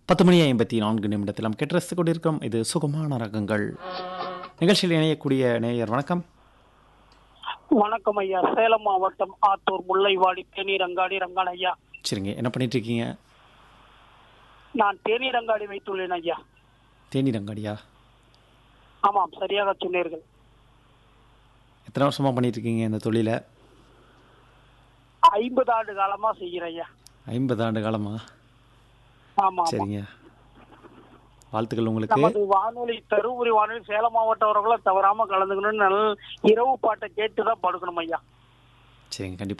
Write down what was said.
10:54 நாம் கேட்டு ரசித்துக் கொண்டிருக்கிறோம். இது சுகமான ரகங்கள் நிகழ்ச்சியில் இணையக்கூடிய நேயர் வணக்கம். வணக்கம் ஐயா. சேலம் மாவட்டம் ஆத்தூர் முல்லைவாடி தேநீர் அங்காடி ரங்கான் ஐயா. சரிங்க, என்ன பண்ணிட்டு இருக்கீங்க? நான் தேநீர் அங்காடி வைத்துள்ளேன் ஐயா. தேநீர் அங்காடியா? ஆமாம், சரியாக சொன்னீர்கள். எத்தனை வருஷமா பண்ணிட்டு இருக்கீங்க இந்த தொழிலை? 50 ஆண்டு காலமா செய்கிறேன் ஐயா. 50 ஆண்டு காலமா? ஆமா. சரிங்க, வாழ்த்துக்கள் உங்களுக்கு. நமது வானொலி தருமபுரி வானொலி சேலம் மாவட்டவர்களும் தவறாம கலந்துக்கணும்னு இரவு பாட்டை கேட்டுதான் படுக்கணும் ஐயா. சரிங்க, கண்டிப்பா